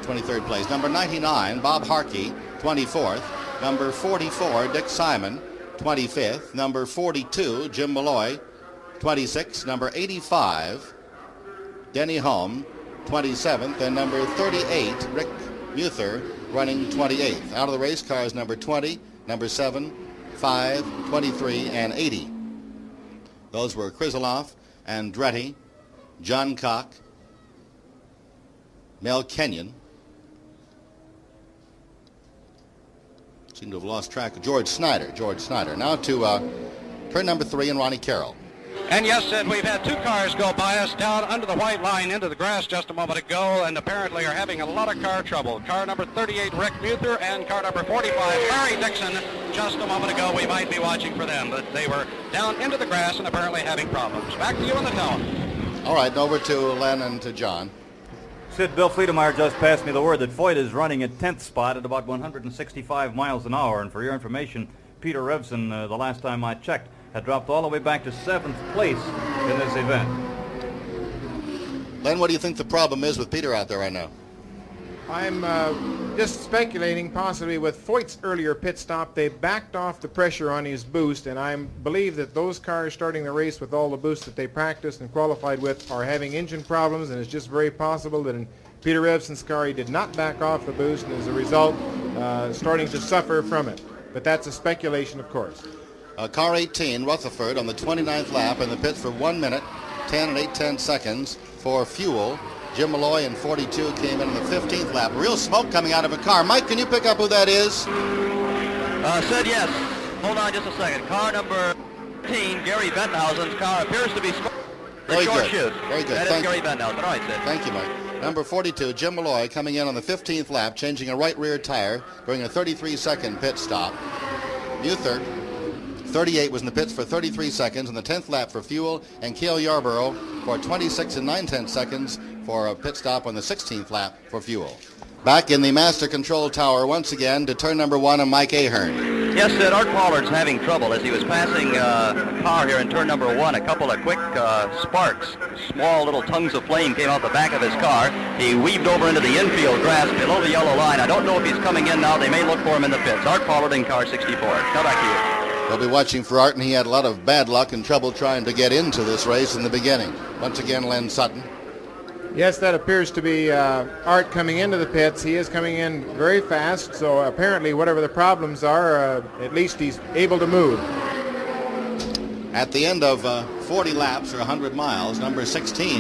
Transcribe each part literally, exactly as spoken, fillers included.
twenty-third place. Number ninety-nine, Bob Harkey, twenty-fourth. Number forty-four, Dick Simon, twenty-fifth. Number forty-two, Jim Malloy, twenty-sixth. Number eighty-five, Denny Holm, twenty-seventh. And number thirty-eight, Rick Muther, running twenty-eighth. Out of the race cars, number twenty, number seven, five, twenty-three, and eighty. Those were Krizzoloff, Andretti, John Cock, Mel Kenyon. Seem to have lost track of George Snyder. George Snyder. Now to uh, turn number three and Ronnie Carroll. And yes, Sid, we've had two cars go by us down under the white line into the grass just a moment ago, and apparently are having a lot of car trouble. Car number thirty-eight, Rick Muther, and car number forty-five, Larry Dixon. Just a moment ago, we might be watching for them, but they were down into the grass and apparently having problems. Back to you on the telephone. All right, over to Len and to John. Sid, Bill Fleetemeyer just passed me the word that Foyt is running at tenth spot at about one hundred sixty-five miles an hour, and for your information, Peter Revson, uh, the last time I checked, had dropped all the way back to seventh place in this event. Len, what do you think the problem is with Peter out there right now? I'm uh, just speculating possibly with Foyt's earlier pit stop. They backed off the pressure on his boost, and I believe that those cars starting the race with all the boosts that they practiced and qualified with are having engine problems, and it's just very possible that in Peter Revson's car he did not back off the boost, and as a result uh, starting to suffer from it. But that's a speculation, of course. Uh, car eighteen, Rutherford, on the twenty-ninth lap in the pits for one minute, ten and eight tenths seconds for fuel. Jim Malloy in forty-two came in on the fifteenth lap. Real smoke coming out of a car. Mike, can you pick up who that is? Uh, said yes. Hold on just a second. Car number fifteen, Gary Benthausen's car appears to be smoke. Very short good. shoot. Very good. That Thank is Gary you. Benthausen. All right, Sid. Thank you, Mike. Number forty-two, Jim Malloy, coming in on the fifteenth lap, changing a right rear tire during a thirty-three second pit stop. Muther, thirty-eight, was in the pits for thirty-three seconds on the tenth lap for fuel, and Cale Yarborough for twenty-six and nine tenths seconds for a pit stop on the sixteenth lap for fuel. Back in the master control tower once again to turn number one and Mike Ahern. Yes, Sid, Art Pollard's having trouble as he was passing uh, a car here in turn number one. A couple of quick uh, sparks, small little tongues of flame came out the back of his car. He weaved over into the infield grass below the yellow line. I don't know if he's coming in now. They may look for him in the pits. Art Pollard in car sixty-four. Now back to you. We'll be watching for Art, and he had a lot of bad luck and trouble trying to get into this race in the beginning. Once again, Len Sutton. Yes, that appears to be uh, Art coming into the pits. He is coming in very fast, so apparently whatever the problems are, uh, at least he's able to move. At the end of uh, forty laps or one hundred miles, number sixteen,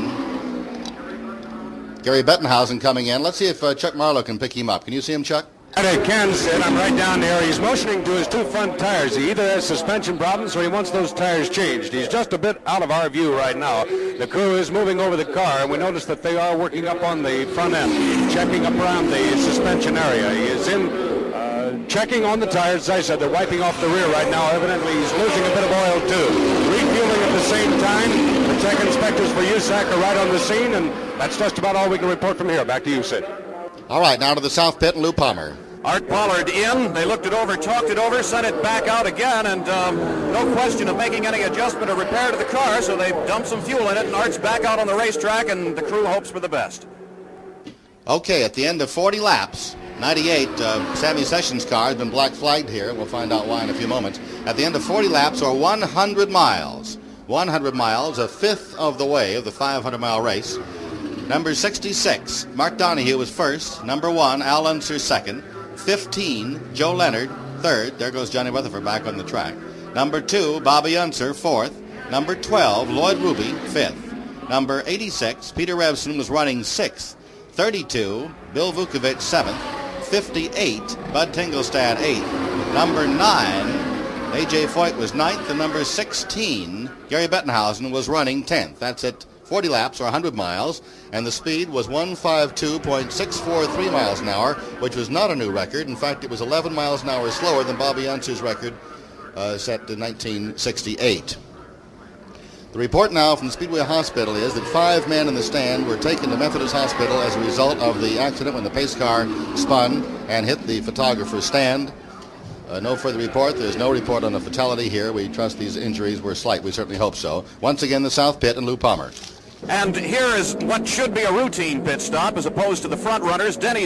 Gary Bettenhausen coming in. Let's see if uh, Chuck Marlowe can pick him up. Can you see him, Chuck? I can, Sid. I'm right down there. He's motioning to his two front tires. He either has suspension problems or he wants those tires changed. He's just a bit out of our view right now. The crew is moving over the car, and we notice that they are working up on the front end, checking up around the suspension area. He is in uh, checking on the tires. As I said, they're wiping off the rear right now. Evidently, he's losing a bit of oil, too. Refueling at the same time. The tech inspectors for U S A C are right on the scene, and that's just about all we can report from here. Back to you, Sid. All right, now to the south pit and Lou Palmer. Art Pollard in. They looked it over, talked it over, sent it back out again, and um, no question of making any adjustment or repair to the car, so they dumped some fuel in it, and Art's back out on the racetrack, and the crew hopes for the best. Okay, at the end of forty laps, ninety-eight, uh, Sammy Sessions' car has been black flagged here. We'll find out why in a few moments. At the end of forty laps, or one hundred miles, one hundred miles, a fifth of the way of the five hundred mile race. Number sixty-six, Mark Donahue was first. Number one, Al Unser second. fifteen, Joe Leonard, third. There goes Johnny Rutherford back on the track. Number two, Bobby Unser, fourth. Number twelve, Lloyd Ruby, fifth. Number eighty-six, Peter Revson was running sixth. thirty-two, Bill Vukovich, seventh. fifty-eight, Bud Tingelstad, eighth. Number nine, A J Foyt was ninth. And number sixteen, Gary Bettenhausen, was running tenth. That's it. forty laps or one hundred miles, and the speed was one fifty-two point six four three miles an hour, which was not a new record. In fact, it was eleven miles an hour slower than Bobby Unser's record uh, set in nineteen sixty-eight. The report now from the Speedway Hospital is that five men in the stand were taken to Methodist Hospital as a result of the accident when the pace car spun and hit the photographer's stand. Uh, no further report. There's no report on a fatality here. We trust these injuries were slight. We certainly hope so. Once again, the South Pit and Lou Palmer. And here is what should be a routine pit stop as opposed to the front runners. Denny